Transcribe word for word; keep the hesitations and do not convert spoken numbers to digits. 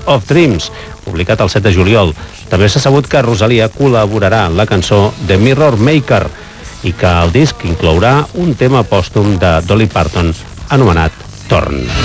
of Dreams, publicat el set de juliol. També s'ha sabut que Rosalia col·laborarà en la cançó The Mirror Maker i que el disc inclourà un tema pòstum de Dolly Parton anomenat Torn.